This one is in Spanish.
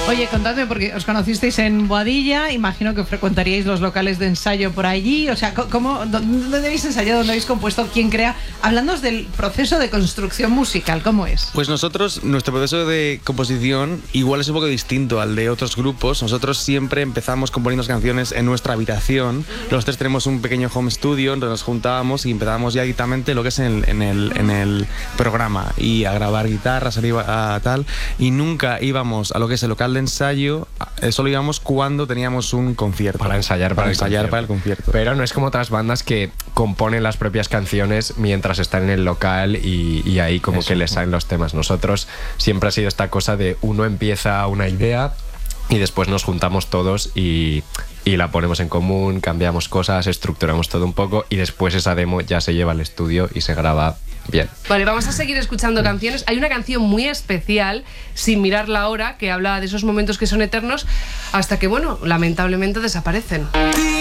Oye, contadme, porque os conocisteis en Boadilla, imagino que frecuentaríais los locales de ensayo por allí, o sea, ¿dónde habéis ensayado, dónde habéis compuesto, quién crea? Hablándonos del proceso de construcción musical, ¿cómo es? Pues nosotros, nuestro proceso de composición igual es un poco distinto al de otros grupos. Nosotros siempre empezamos componiendo canciones en nuestra habitación. Los tres tenemos un pequeño home studio donde nos juntábamos y empezábamos ya directamente lo que es en el programa y a grabar guitarras, a tal, y nunca íbamos a lo que es el local de ensayo, solo íbamos cuando teníamos un concierto. Para ensayar para el concierto. Pero no es como otras bandas que componen las propias canciones mientras están en el local y ahí como que les salen los temas. Nosotros siempre ha sido esta cosa de uno empieza una idea y después nos juntamos todos y la ponemos en común, cambiamos cosas, estructuramos todo un poco y después esa demo ya se lleva al estudio y se graba bien. Vale, vamos a seguir escuchando canciones. Hay una canción muy especial, Sin mirar la hora, que habla de esos momentos que son eternos hasta que, bueno, lamentablemente desaparecen.